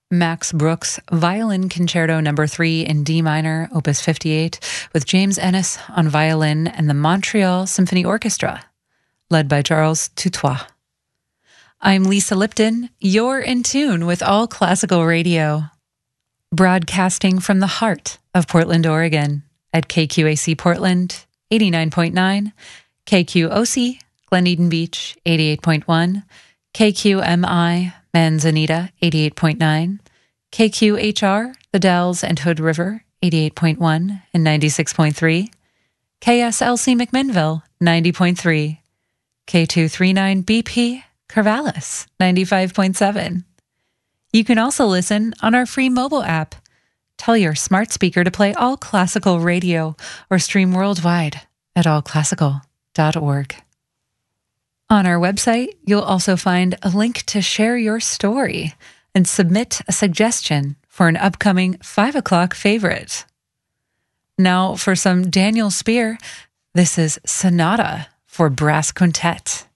Max Bruch's Violin Concerto No. 3 in D minor, Opus 58, with James Ennis on violin and the Montreal Symphony Orchestra, led by Charles Tutois. I'm Lisa Lipton. You're in tune with All Classical Radio, broadcasting from the heart of Portland, Oregon, at KQAC Portland, 89.9, KQOC, Glen Beach, 88.1, KQMI, Manzanita, 88.9, KQHR, The Dalles and Hood River, 88.1 and 96.3, KSLC McMinnville, 90.3, K239BP, Corvallis, 95.7. You can also listen on our free mobile app. Tell your smart speaker to play All Classical Radio or stream worldwide at allclassical.org. On our website, you'll also find a link to share your story and submit a suggestion for an upcoming 5 o'clock favorite. Now for some Daniel Spear, this is Sonata for Brass Quintet.